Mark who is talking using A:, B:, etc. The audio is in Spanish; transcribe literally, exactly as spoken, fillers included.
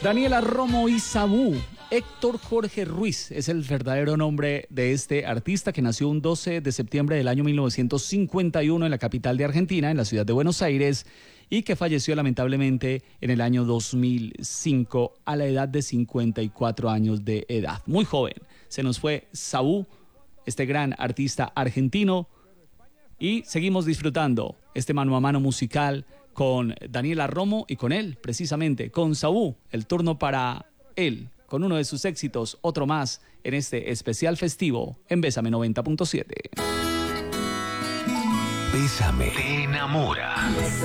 A: Daniela Romo y Sabú. Héctor Jorge Ruiz es el verdadero nombre de este artista que nació un doce de septiembre del año mil novecientos cincuenta y uno en la capital de Argentina, en la ciudad de Buenos Aires, y que falleció lamentablemente en el año dos mil cinco a la edad de cincuenta y cuatro años de edad. Muy joven. Se nos fue Sabú, este gran artista argentino, y seguimos disfrutando este mano a mano musical con Daniela Romo y con él, precisamente, con Sabú. El turno para él, con uno de sus éxitos, otro más, en este especial festivo en Bésame noventa punto siete.
B: Bésame te enamora.